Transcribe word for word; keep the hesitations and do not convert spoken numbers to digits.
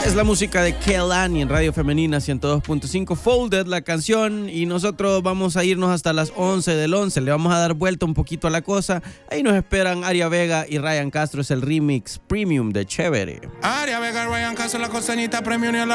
Es la música de Kehlani en Radio Femenina ciento dos punto cinco. Folded, la canción, y nosotros vamos a irnos hasta las once del once. Le vamos a dar vuelta un poquito a la cosa. Ahí nos esperan Aria Vega y Ryan Castro. Es el remix premium de Chévere. Aria Vega, Ryan Castro, la costeñita premium y la